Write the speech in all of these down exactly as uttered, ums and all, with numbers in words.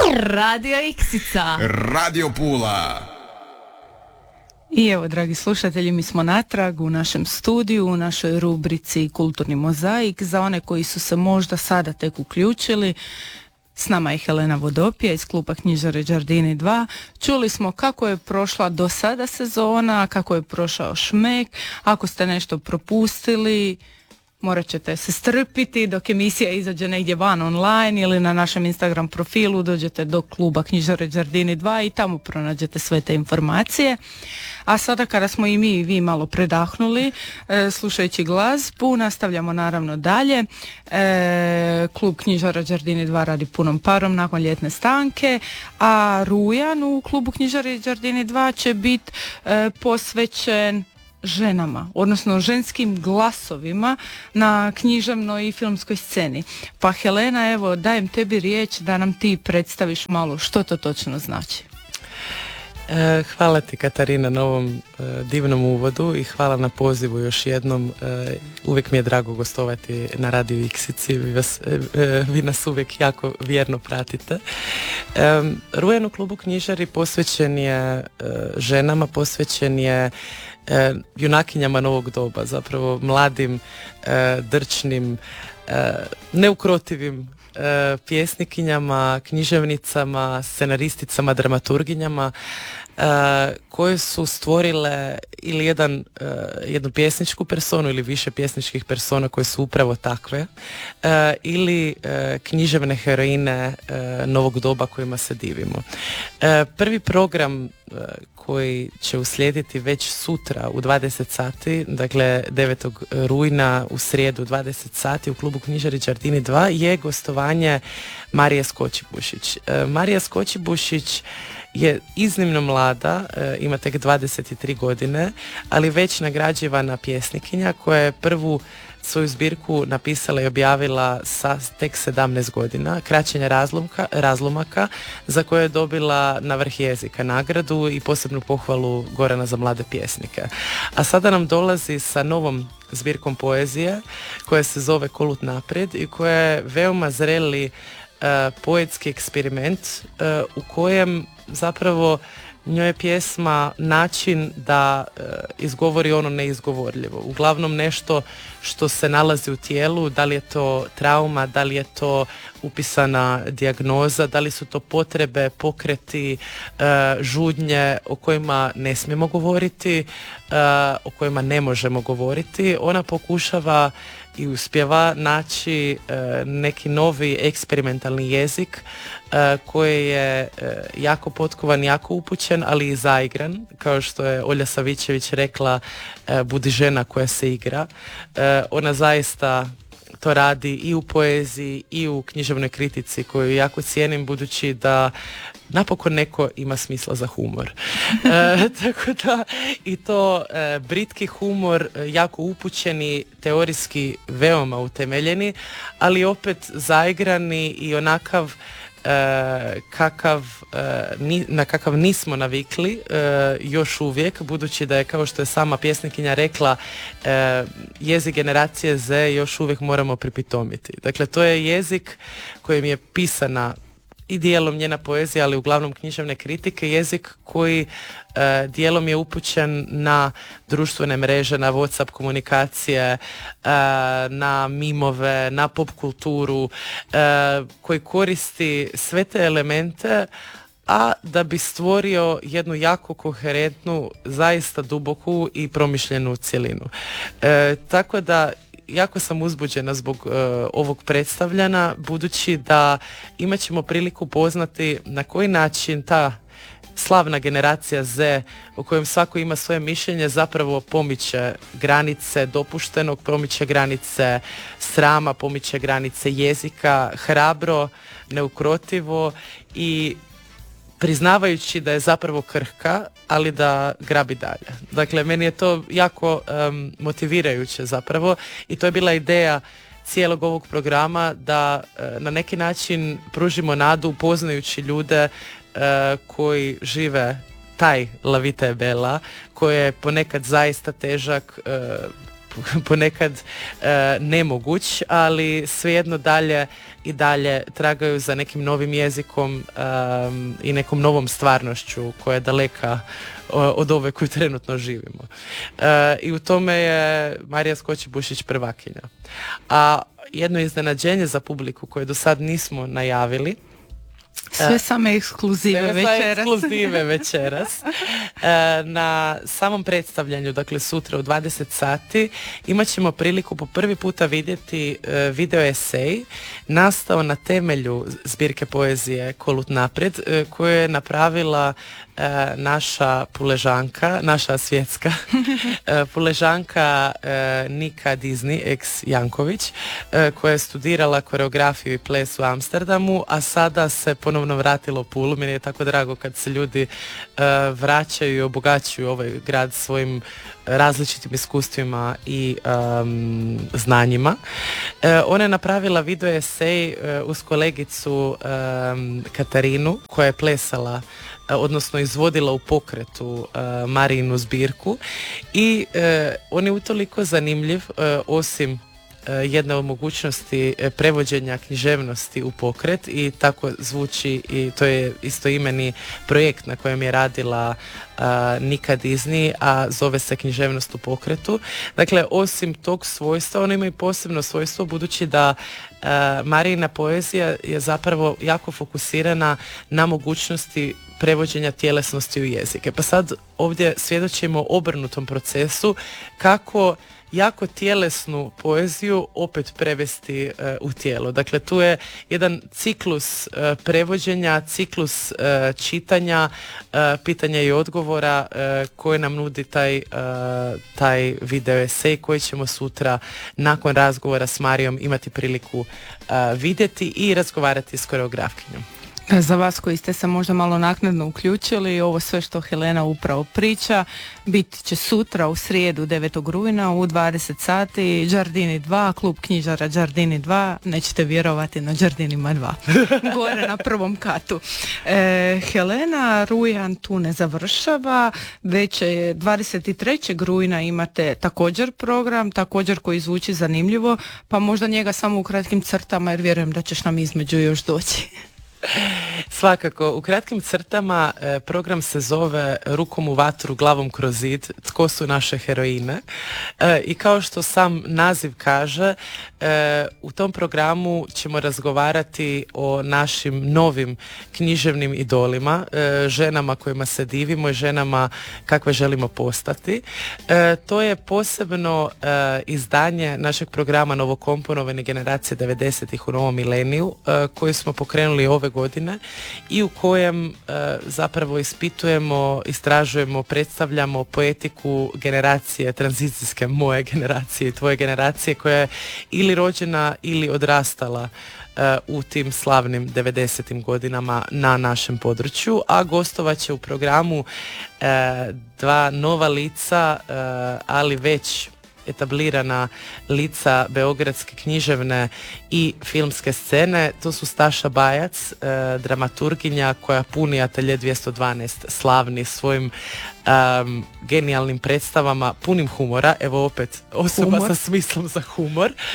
Radio Iksica. Radio Pula. I evo, dragi slušatelji, mi smo natrag u našem studiju, u našoj rubrici Kulturni mozaik. Za one koji su se možda sada tek uključili, s nama je Helena Vodopija iz kluba knjižare Đardini dva. Čuli smo kako je prošla do sada sezona, kako je prošao šmek. Ako ste nešto propustili, morat ćete se strpiti dok emisija izađe negdje van online ili na našem Instagram profilu, dođete do kluba knjižare Đardini dva i tamo pronađete sve te informacije. A sada kada smo i mi i vi malo predahnuli e, slušajući glazbu, nastavljamo naravno dalje. E, klub knjižara Đardini dva radi punom parom nakon ljetne stanke, a rujan u klubu knjižare Đardini dva će biti e, posvećen ženama, odnosno ženskim glasovima na književnoj i filmskoj sceni. Pa Helena, evo, dajem tebi riječ da nam ti predstaviš malo što to točno znači. E, hvala ti, Katarina, na ovom e, divnom uvodu i hvala na pozivu još jednom. E, uvijek mi je drago gostovati na Radio Iksici, vi, vas, e, e, vi nas uvijek jako vjerno pratite. E, Rujan u klubu knjižari posvećen je e, ženama, posvećen je e, junakinjama novog doba, zapravo mladim, e, drčnim, e, neukrotivim e, pjesnikinjama, književnicama, scenaristicama, dramaturginjama e, koje su stvorile ili jedan, e, jednu pjesničku personu ili više pjesničkih persona koje su upravo takve e, ili e, književne heroine e, novog doba kojima se divimo. E, prvi program e, koji će uslijediti već sutra u dvadeset sati, dakle devetog rujna u srijedu dvadeset sati u klubu knjižari Đardini dva je gostovanje Marije Skočibušić. E, Marija Skočibušić je iznimno mlada, e, ima tek dvadeset tri godine, ali već nagrađivana pjesnikinja koja je prvu svoju zbirku napisala i objavila sa tek sedamnaest godina, Kraćenja razlomka, razlomaka, za koje je dobila na vrh jezika nagradu i posebnu pohvalu Gorana za mlade pjesnike. A sada nam dolazi sa novom zbirkom poezije koja se zove Kolut naprijed i koja je veoma zreli uh, poetski eksperiment uh, u kojem zapravo njoj je pjesma način da e, izgovori ono neizgovorljivo. Uglavnom nešto što se nalazi u tijelu, da li je to trauma, da li je to upisana dijagnoza, da li su to potrebe, pokreti, e, žudnje o kojima ne smijemo govoriti, e, o kojima ne možemo govoriti. Ona pokušava i uspjeva naći e, neki novi eksperimentalni jezik e, koji je e, jako potkovan, jako upućen, ali i zaigran, kao što je Olja Savićević rekla, e, budi žena koja se igra. E, ona zaista to radi i u poeziji i u književnoj kritici koju jako cijenim, budući da napokon neko ima smisla za humor. E, tako da i to e, britki humor, e, jako upućeni, teorijski veoma utemeljeni, ali opet zaigrani i onakav E, kakav, e, ni, na kakav nismo navikli e, još uvijek, budući da je, kao što je sama pjesnikinja rekla, e, jezik generacije Z još uvijek moramo pripitomiti. Dakle, to je jezik kojim je pisana i dijelom njena poezija, ali uglavnom književne kritike, jezik koji e, dijelom je upućen na društvene mreže, na WhatsApp komunikacije, e, na mimove, na pop kulturu, e, koji koristi sve te elemente, a da bi stvorio jednu jako koherentnu, zaista duboku i promišljenu cjelinu. E, tako da jako sam uzbuđena zbog uh, ovog predstavljanja, budući da imat ćemo priliku poznati na koji način ta slavna generacija Z, u kojem svako ima svoje mišljenje, zapravo pomiče granice dopuštenog, pomiče granice srama, pomiče granice jezika, hrabro, neukrotivo i priznavajući da je zapravo krhka, ali da grabi dalje. Dakle, meni je to jako um, motivirajuće zapravo i to je bila ideja cijelog ovog programa, da uh, na neki način pružimo nadu upoznajući ljude uh, koji žive taj La Vita e Bella, koji je ponekad zaista težak, uh, ponekad e, nemoguć, ali svejedno dalje i dalje tragaju za nekim novim jezikom um, i nekom novom stvarnošću koja je daleka od ove koju trenutno živimo. Uh, I u tome je Marija Skoči-Bušić prvakinja. A jedno iznenađenje za publiku koje do sad nismo najavili, sve same ekskluzive sve večeras. ekskluzive večeras. Na samom predstavljanju, dakle sutra u dvadeset sati, imat ćemo priliku po prvi puta vidjeti video esej nastao na temelju zbirke poezije Kolut naprijed, koju je napravila naša puležanka, naša svjetska puležanka Nika Disney, ex Janković, koja je studirala koreografiju i ples u Amsterdamu, a sada se ponovno vratila u Pulu. Meni je tako drago kad se ljudi vraćaju i obogaćuju ovaj grad svojim različitim iskustvima i um, znanjima. E, ona je napravila video esej uh, uz kolegicu um, Katarinu koja je plesala, uh, odnosno izvodila u pokretu uh, Marijinu zbirku i uh, on je utoliko zanimljiv, uh, osim jedna od mogućnosti prevođenja književnosti u pokret, i tako zvuči, i to je istoimeni projekt na kojem je radila uh, Nika Disney, a zove se Književnost u pokretu. Dakle, osim tog svojstva, ona ima i posebno svojstvo budući da uh, Marijina poezija je zapravo jako fokusirana na mogućnosti prevođenja tjelesnosti u jezike. Pa sad ovdje svjedočimo obrnutom procesu kako jako tjelesnu poeziju opet prevesti uh, u tijelo. Dakle, tu je jedan ciklus uh, prevođenja, ciklus uh, čitanja, uh, pitanja i odgovora uh, koje nam nudi taj, uh, taj video esej koji ćemo sutra nakon razgovora s Marijom imati priliku uh, vidjeti i razgovarati s koreografkinjom. Za vas koji ste se možda malo naknadno uključili, ovo sve što Helena upravo priča bit će sutra u srijedu devetog rujna u dvadeset sati, Đardini dva, klub knjižara Đardini dva, nećete vjerovati, na Đardinima dva, gore na prvom katu. E, Helena, rujan tu ne završava, već je dvadeset trećeg rujna imate također program, također koji zvuči zanimljivo, pa možda njega samo u kratkim crtama jer vjerujem da ćeš nam između još doći. Svakako, u kratkim crtama eh, program se zove Rukom u vatru, glavom kroz zid, tko su naše heroine, eh, i kao što sam naziv kaže, eh, u tom programu ćemo razgovarati o našim novim književnim idolima, eh, ženama kojima se divimo i ženama kakve želimo postati. Eh, to je posebno eh, izdanje našeg programa novokomponovane generacije devedesetih u novom mileniju, eh, koji smo pokrenuli ove godine i u kojem e, zapravo ispitujemo, istražujemo, predstavljamo poetiku generacije, tranzicijske moje generacije i tvoje generacije koja je ili rođena ili odrastala e, u tim slavnim devedesetim godinama na našem području, a gostovat će u programu e, dva nova lica, e, ali već etablirana lica beogradske književne i filmske scene. To su Staša Bajac, e, dramaturginja koja puni Atelje dvjesto dvanaest slavni svojim um, genijalnim predstavama punim humora, evo opet osoba humor. Sa smislom za humor, e,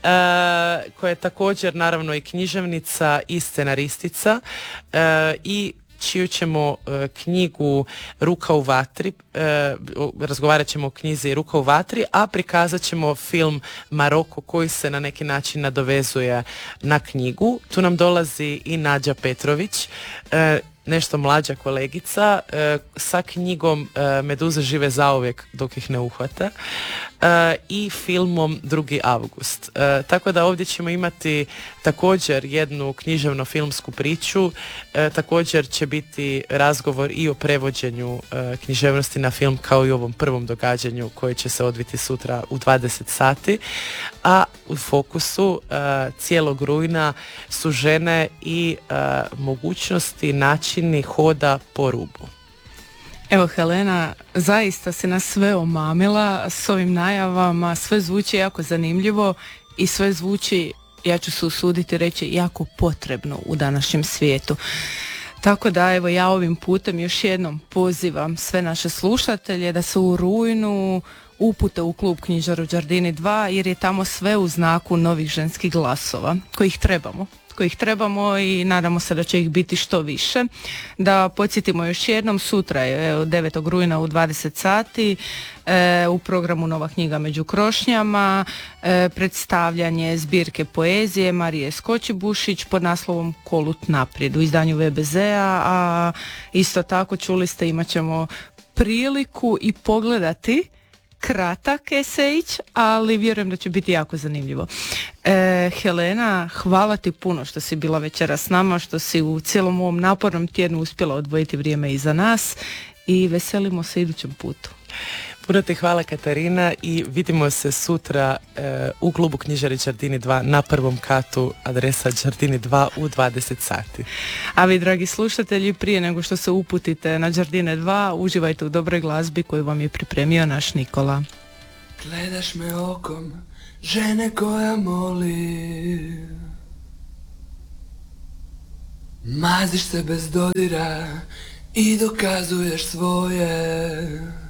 koja je također naravno i književnica i scenaristica, e, i čiju ćemo uh, knjigu Ruka u vatri, uh, razgovarat ćemo o knjizi Ruka u vatri, a prikazat ćemo film Maroko koji se na neki način nadovezuje na knjigu. Tu nam dolazi i Nađa Petrović, uh, nešto mlađa kolegica, uh, sa knjigom uh, Meduze žive zauvijek dok ih ne uhvate, uh, i filmom drugi avgust. Uh, tako da ovdje ćemo imati također jednu književno-filmsku priču, uh, također će biti razgovor i o prevođenju uh, književnosti na film kao i ovom prvom događanju koje će se odviti sutra u dvadeset sati, a u fokusu uh, cijelog rujna su žene i uh, mogućnosti, načini hoda po rubu. Evo Helena, zaista si nas sve omamila s ovim najavama, sve zvuči jako zanimljivo i sve zvuči, ja ću se usuditi reći, jako potrebno u današnjem svijetu. Tako da evo ja ovim putem još jednom pozivam sve naše slušatelje da se u rujnu upute u klub Knjižaru Đardini dva, jer je tamo sve u znaku novih ženskih glasova kojih trebamo kojih trebamo i nadamo se da će ih biti što više. Da podsjetimo još jednom, sutra je devetog rujna u dvadeset sati e, u programu Nova knjiga među krošnjama, e, predstavljanje zbirke poezije Marije Skočibušić pod naslovom Kolut naprijed u izdanju ve be zea, a isto tako čuli ste, imat ćemo priliku i pogledati kratak esejić, ali vjerujem da će biti jako zanimljivo. E, Helena, hvala ti puno što si bila večera s nama, što si u cijelom ovom napornom tjednu uspjela odvojiti vrijeme i za nas i veselimo se idućem putu. Puno ti hvala, Katarina, i vidimo se sutra e, u klubu Knjižari Đardini dva na prvom katu, adresa Đardini dva u dvadeset sati. A vi, dragi slušatelji, prije nego što se uputite na Đardine dva, uživajte u dobroj glazbi koju vam je pripremio naš Nikola. Gledaš me okom žene koja moli, maziš se bez dodira i dokazuješ svoje.